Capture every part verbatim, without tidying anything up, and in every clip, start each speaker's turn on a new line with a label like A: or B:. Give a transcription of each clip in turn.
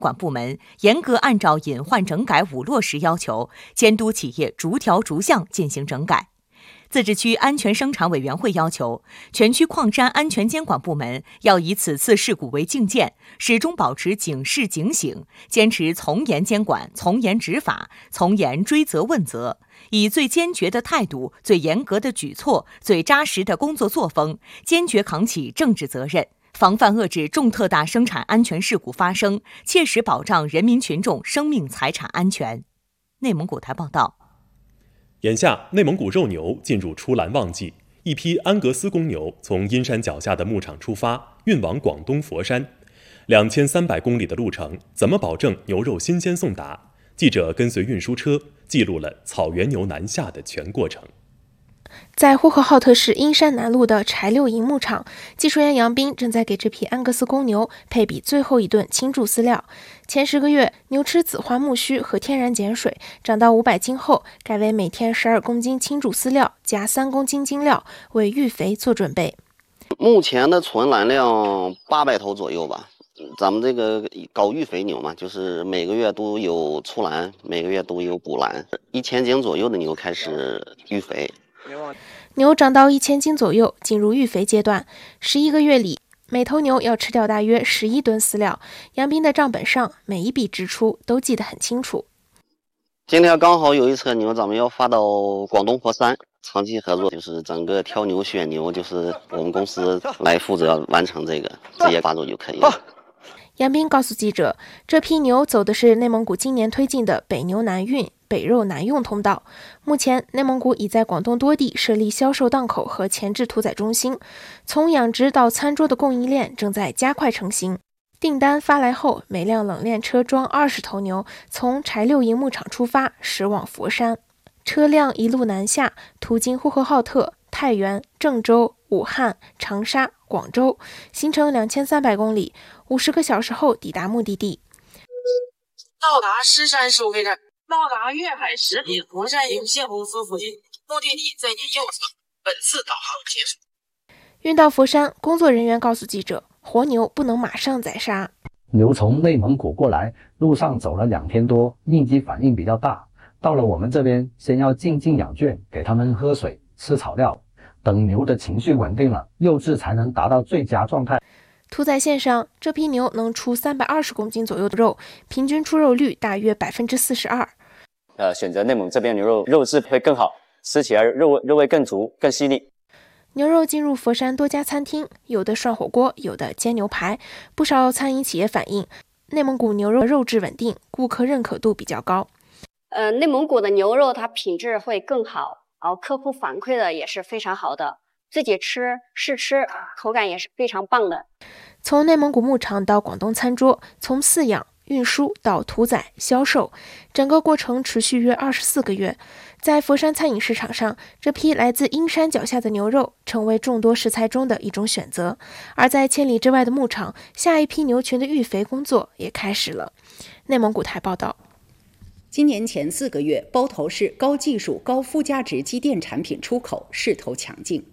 A: 管部门严格按照隐患整改五落实要求，监督企业逐条逐项进行整改。自治区安全生产委员会要求，全区矿山安全监管部门要以此次事故为镜鉴，始终保持警示警醒，坚持从严监管、从严执法、从严追责问责，以最坚决的态度、最严格的举措、最扎实的工作作风，坚决扛起政治责任，防范遏制重特大生产安全事故发生，切实保障人民群众生命财产安全。内蒙古台报道。
B: 眼下，内蒙古肉牛进入出栏旺季，一批安格斯公牛从阴山脚下的牧场出发，运往广东佛山。两千三百公里的路程，怎么保证牛肉新鲜送达？记者跟随运输车，记录了草原牛南下的全过程。
C: 在呼和浩特市阴山南路的柴六营牧场，技术员杨斌正在给这批安格斯公牛配比最后一顿青贮饲料。前十个月，牛吃紫花苜蓿和天然碱水，长到五百斤后，改为每天十二公斤青贮饲料加三公斤精料，为育肥做准备。
D: 目前的存栏量八百头左右吧。咱们这个搞育肥牛嘛，就是每个月都有出栏，每个月都有补栏，一千斤左右的牛开始育肥。
C: 牛长到一千斤左右，进入育肥阶段。十一个月里，每头牛要吃掉大约十一吨饲料。杨斌的账本上每一笔支出都记得很清楚。
D: 今天刚好有一车牛，咱们要发到广东佛山，长期合作，就是整个挑牛选牛，就是我们公司来负责完成这个，直接挂住就可以了。
C: 杨斌告诉记者，这批牛走的是内蒙古今年推进的北牛南运、北肉南用通道。目前，内蒙古已在广东多地设立销售档口和前置屠宰中心，从养殖到餐桌的供应链正在加快成型。订单发来后，每辆冷链车装二十头牛，从柴六营牧场出发，驶往佛山。车辆一路南下，途经呼和浩特、太原、郑州、武汉、长沙、广州，行程两千三百公里，五十个小时后抵达目的地。
E: 到达狮山收费站，到达粤海食品佛山有限公司附近，目的地在您右侧。本次导航结束。
C: 运到佛山，工作人员告诉记者，活牛不能马上宰杀。
F: 牛从内蒙古过来，路上走了两天多，应激反应比较大。到了我们这边，先要静静养圈，给它们喝水、吃草料，等牛的情绪稳定了，肉质才能达到最佳状态。
C: 屠宰线上，这批牛能出三百二十公斤左右的肉，平均出肉率大约百分之四十二。
G: 呃，选择内蒙这边牛肉，肉质会更好，吃起来肉肉味更足、更细腻。
C: 牛肉进入佛山多家餐厅，有的涮火锅，有的煎牛排。不少餐饮企业反映，内蒙古牛肉肉质稳定，顾客认可度比较高。
H: 呃，内蒙古的牛肉它品质会更好，然后客户反馈的也是非常好的，自己吃试吃，口感也是非常棒的。
C: 从内蒙古牧场到广东餐桌，从饲养、运输到屠宰、销售，整个过程持续约二十四个月。在佛山餐饮市场上，这批来自阴山脚下的牛肉成为众多食材中的一种选择。而在千里之外的牧场，下一批牛群的育肥工作也开始了。内蒙古台报道。
I: 今年前四个月，包头市高技术、高附加值机电产品出口势头强劲。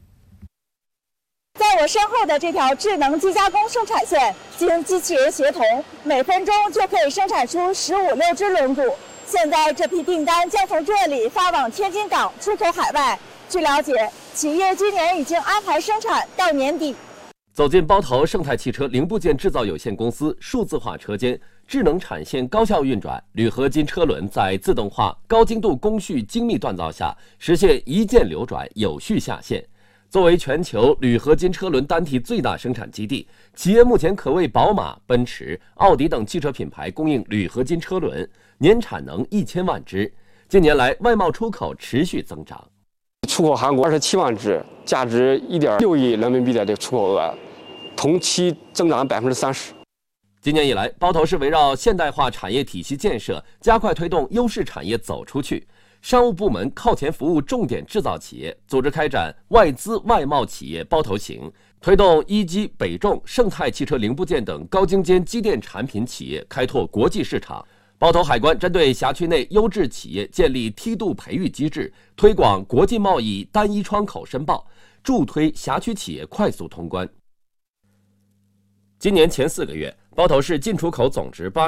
J: 在我身后的这条智能机加工生产线，经机器人协同，每分钟就可以生产出十五六只轮毂。现在这批订单将从这里发往天津港，出口海外。据了解，企业今年已经安排生产到年底。
K: 走进包头盛泰汽车零部件制造有限公司数字化车间，智能产线高效运转，铝合金车轮在自动化、高精度工序精密锻造下，实现一键流转、有序下线。作为全球铝合金车轮单体最大生产基地，企业目前可为宝马、奔驰、奥迪等汽车品牌供应铝合金车轮，年产能一千万只。近年来，外贸出口持续增长，
L: 出口韩国二十七万只，价值一点六亿人民币的这个出口额，同期增长百分之三十。
K: 今年以来，包头市围绕现代化产业体系建设，加快推动优势产业走出去。商务部门靠前服务重点制造企业，组织开展外资外贸企业包头行，推动一机、北重、盛泰汽车零部件等高精尖机电产品企业开拓国际市场。包头海关针对辖区内优质企业建立梯度培育机制，推广国际贸易单一窗口申报，助推辖区企业快速通关。今年前四个月， 包头市进出口总值八。